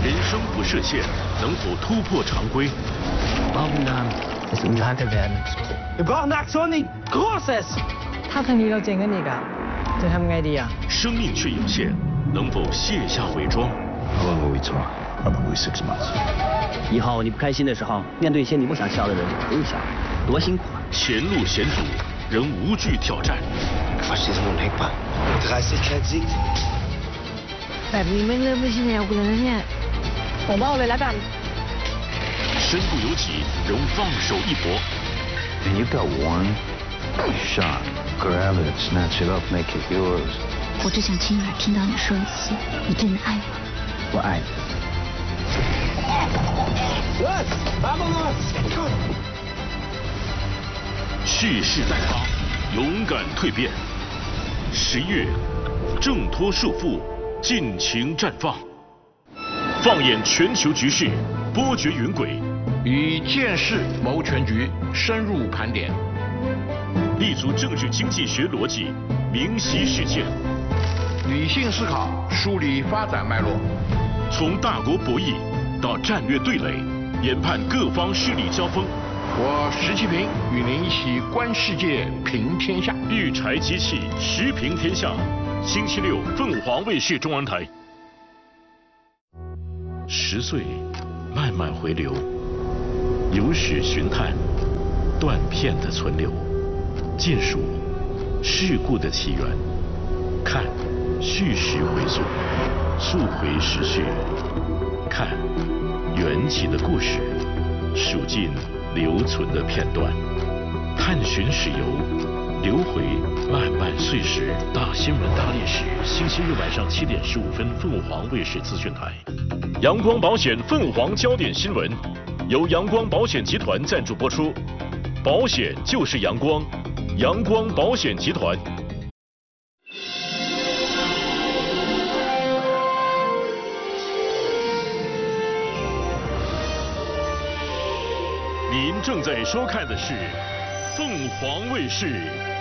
人生不设限，能否突破常规？ Baden ist ungeheimter werden. Wir brauchen eine Aktion, die groß ist. 他肯定要见緊你㗎，จะทำไงดี啊？ 生命却有限，能否卸下伪装？ How long will we talk? Probably 6 months. 以后你不开心的时候，面对一些你不想笑的人，就不用笑，多辛苦啊！ 前路险阻，仍无惧挑战。 แบบนี้ไม่เริ่มไม่ใช่แนวกูแล้วนะเนี่ยผมเอาเลยแล้วกัน身不由己，仍放手一搏。 And you've got one shot. Grab it, snatch it up, make it yours. 我只想亲耳听到你说一次，你真的爱我。 我爱你。 蓄势待发，勇敢蜕变。11月，挣脱束缚，尽情绽放。放眼全球局势，波谲云诡， 以见识谋全局，深入盘点， 立足政治经济学逻辑，明晰事件， 理性思考，梳理发展脉络， 从大国博弈到战略对垒，研判各方势力交锋。 我石其平与您一起观世界，评天下。 育才机器，时评天下。星期六，凤凰卫视中文台。10岁，慢慢回流，有史寻探，断片的存留，见数事故的起源，看叙事回溯，溯回时序，看缘起的故事，数尽留存的片段，探寻史游，流回漫漫岁时。大新闻大历史，星期日晚上7点15分，凤凰卫视资讯台。阳光保险凤凰焦点新闻，由阳光保险集团赞助播出。保险就是阳光，阳光保险集团。您正在收看的是凤凰卫视